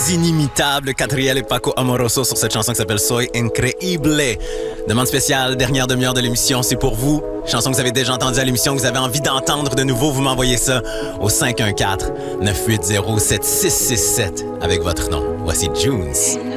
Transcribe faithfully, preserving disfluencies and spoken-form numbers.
Inimitable Catriel et Paco Amoroso sur cette chanson qui s'appelle Soy Increíble. Demande spéciale, dernière demi-heure de l'émission, c'est pour vous. Chanson que vous avez déjà entendue à l'émission, que vous avez envie d'entendre de nouveau, vous m'envoyez ça au cinq un quatre, neuf huit zéro, sept six six sept avec votre nom. Voici Junes.